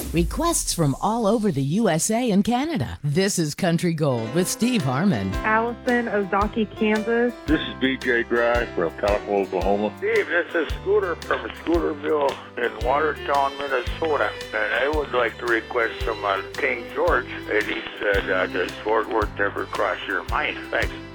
Requests from all over the USA and Canada. This is Country Gold with Steve Harmon. Allison, Ozaki, Kansas. This is BJ Dry from Calico, Oklahoma. Steve, this is Scooter from Scooterville in Watertown, Minnesota. And I would like to request some King George. And he said, does Fort Worth ever cross your mind? Thanks.